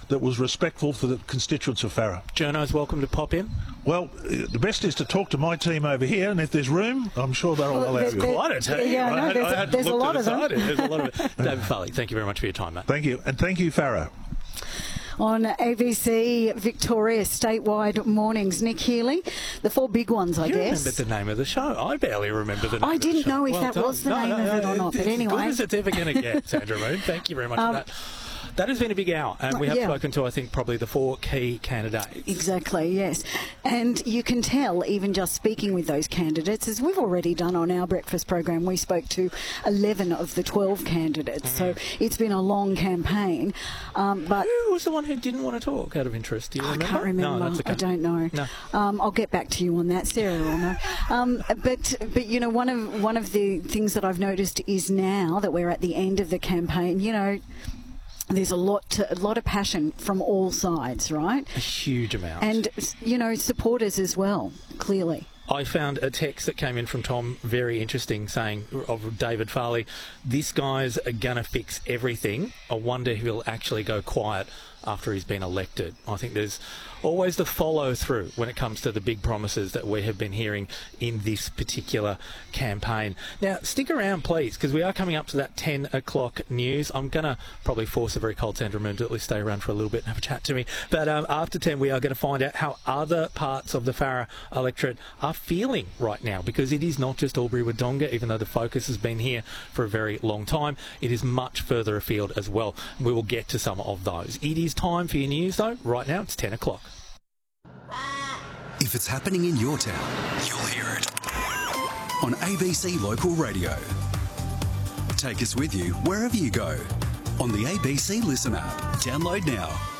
that was respectful for the constituents of Farrer. Journo's welcome to pop in. Well, the best is to talk to my team over here, and if there's room, I'm sure they'll allow you. Quite a team. Yeah, no, there's a lot of them. There's a lot of it. David Farley, thank you very much for your time, mate. Thank you, and thank you, Farrer. On ABC Victoria statewide mornings, Nick Healy, the four big ones, I You guess. remembered the name of the show. I barely remember the name I of the show. didn't know if Well that done. was the name of it or not, but It's anyway. as good as it's ever going to get, Sandra Moon. Thank you very much for that. That has been a big hour, and we have spoken to, I think, probably the four key candidates. Exactly, yes. And you can tell, even just speaking with those candidates, as we've already done on our breakfast program, we spoke to 11 of the 12 candidates. So it's been a long campaign. But who was the one who didn't want to talk, out of interest? Do you remember? I can't remember. No, that's okay. I don't know. No. I'll get back to you on that. Sarah will know. But you know, one of the things that I've noticed is now that we're at the end of the campaign, you know, there's a lot of passion from all sides, right? A huge amount. And, you know, supporters as well, clearly. I found a text that came in from Tom, very interesting, saying, of David Farley, this guy's going to fix everything. I wonder if he'll actually go quiet after he's been elected. I think there's always the follow-through when it comes to the big promises that we have been hearing in this particular campaign. Now, stick around, please, because we are coming up to that 10 o'clock news. I'm going to probably force a very cold Sandra Moon to at least stay around for a little bit and have a chat to me. But after 10, we are going to find out how other parts of the Farrer electorate are feeling right now, because it is not just Albury-Wodonga, even though the focus has been here for a very long time. It is much further afield as well. We will get to some of those. It is time for your news, though. Right now, it's 10 o'clock. If it's happening in your town, you'll hear it on ABC Local Radio. Take us with you wherever you go on the ABC Listen app. Download now.